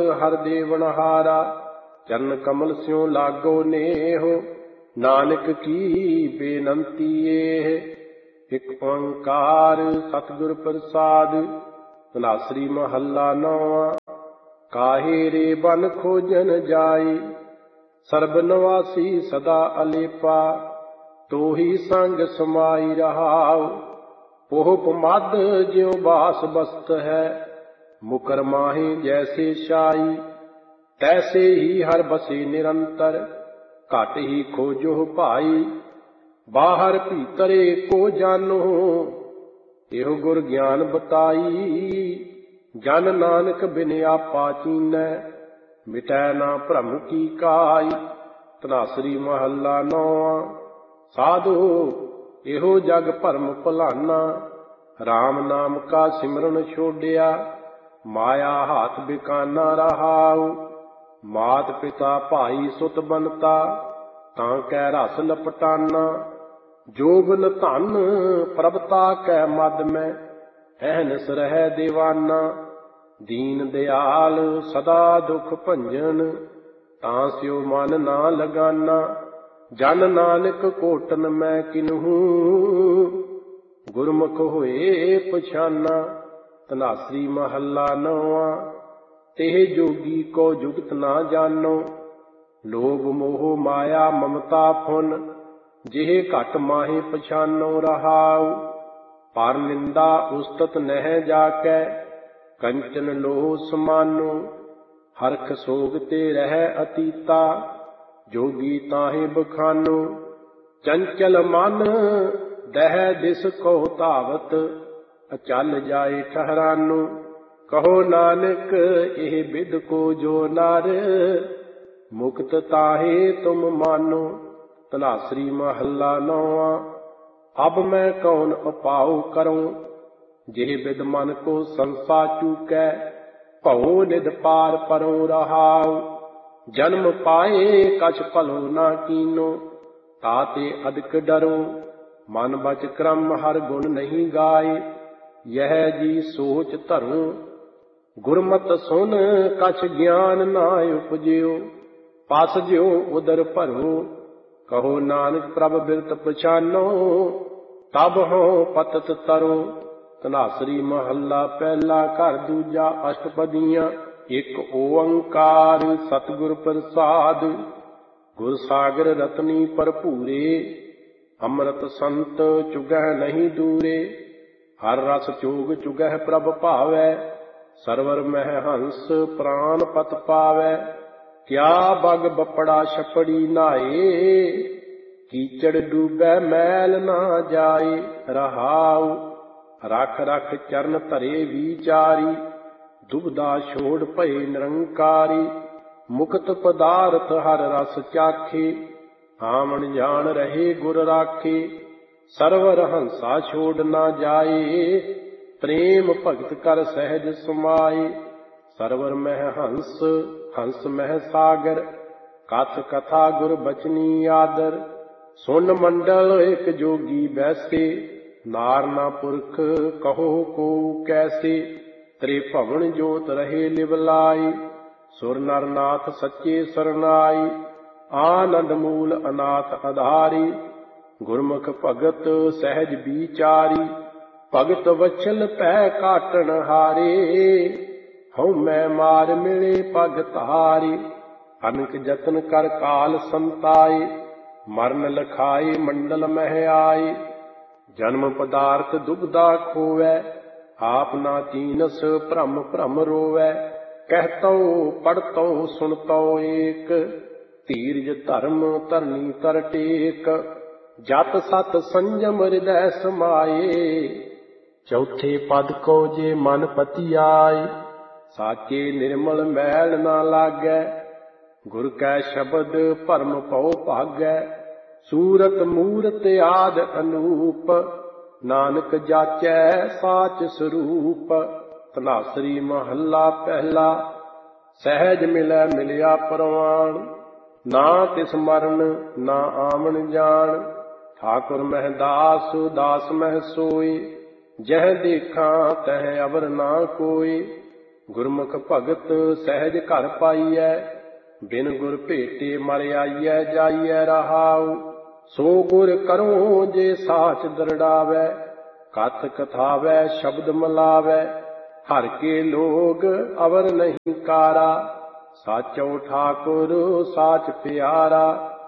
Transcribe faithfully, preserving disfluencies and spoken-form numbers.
हर देवनहारा। चरण कमल स्यों लागो नेहो, नानक की बेनंती एह। एक ओंकार सतगुर प्रसाद, तनासरी महला नौवा। काहे रे बन खोजन जाई, सर्ब निवासी सदा अलेपा। तोही संग समाई रहाओ, पोह मद ज्यों बास बस्त है। मुकर माहे जैसे शाई, तैसे ही हर बसे निरंतर। घट ही खोजो भाई, बाहर भीतरे को जानो। एहो गुर ज्ञान बताई, जन नानक बिन आपा चीनै। मिटै ना भ्रम की काई, तनासरी महला नौवा। साधो एहो जग भरम भुलाना, राम नाम का सिमरन छोड़िया। माया हाथ बिकाना रहाऊ, मात पिता भाई सुत बनता। तां कै रस लपटाना, जोबन धन प्रभता कै मद में। अहनस रह दीवाना, दीन दयाल सदा दुख भंजन। तां स्यो मन ना लगाना, जन नानक कोटन मैं किन्हू। गुरमुख होए पछाना, तनासरी महला नौवा। तेह जोगी को जुगत ना जानो, लोभ मोह माया ममता फुन। जेह घट माहे पछानो रहाऊ, पर निंदा उस्तत नह जाकै। कंचन लोह समानो, हरख सोग ते रह अतीता। जोगी ताहे बखानो, चंचल मन दह दिस को धावत। अचल जाए ठहरानो, कहो नानक एह बिद को जो नर। मुक्त ताहे तुम मानो, तनासरी महला नौवा। अब मैं कौन उपाऊ करूं, जेह बिद मन को संसा चूकै। भवो निध पार परों रहाऊ, जन्म पाए कछ भलो ना कीनो। ताते अधिक डरो, मन बच क्रम हर गुण नहीं गाए। यह जी सोच धरूं, गुरमत सुन कछ ज्ञान ना उपजियो। पास ज्यो उदर भरो, कहो नानक प्रभ बिरत पछानो। तब हो पतत तरो, तनासरी महला पहला। घर दूजा अष्टपदियां। एक ओंकार सतगुर प्रसाद, गुर सागर रतनी भरपूरे। अमृत संत चुगह नहीं दूरे, हर रस चोग चुगह प्रभ भावै। सरवर मह हंस प्राण पत पावै। क्या बग बपड़ा छपड़ी नाए, कीचड़ डूबै मैल ना जाए रहाऊ। रख रख चरण धरे विचारी, दुबदा छोड़ भये निरंकारी। मुक्त पदार्थ हर रस चाखे, आमन जान रहे गुर राखे। सरवर हंसा छोड़ ना जाए, प्रेम भगत कर सहज समाए। सरवर मह हंस हंस मह सागर, कथ कथा गुर बचनी आदर। सुन मंडल एक जोगी बैसे, नारना पुरख कहो को कैसे। त्रिभवन जोत रहे लिवलाई, सुर नर नाथ सच्चे सरनाई। आनंद मूल अनाथ आधारी, गुरमुख भगत सहज विचारी। भगत वचन पै काटन हारे, हऊँ मैं मार मिले पग धारी। अनक जतन कर काल संताए, मरण लखाए मंडल मह आए। जन्म पदार्थ दुबदा खोवै, आप ना चीनस भ्रम भ्रम रोवै। कहतो पढ़तो सुनतो एक, धीरज धर्म धरनी तर टेक। जत सत संयम हृदय समाए, चौथे पद को जे मन पति आए। साचे निर्मल मैल ना लागै, गुर कै शब्द भरम पौ भागै। सूरत मूरत आद अनूप, नानक जाचै साच स्वरूप। तनासरी महला पहला। सहज मिलै मिलिया परवान, ना तिस मरण ना आमन जान। ठाकुर मह दास दास मह सोई, जह देखा तह अवर ना कोई। ਗੁਰਮੁਖ ਭਗਤ ਸਹਿਜ ਘਰ ਪਾਈਐ, ਬਿਨ ਗੁਰ ਭੇਟੇ ਮਰ ਆਈਐ ਜਾਈਐ ਰਹਾਉ। ਸੋ ਗੁਰ ਕਰੋ ਜੇ ਸਾਚ ਦਰੜਾਵੈ, ਕਥ ਕਥਾਵੈ ਸ਼ਬਦ ਮਲਾਵੈ। ਹਰ ਕੇ ਲੋਗ ਅਵਰ ਨਹੀਂ ਕਾਰਾ, ਸਾਚੋ ਠਾਕੁਰ ਸਾਚ ਪਿਆਰਾ।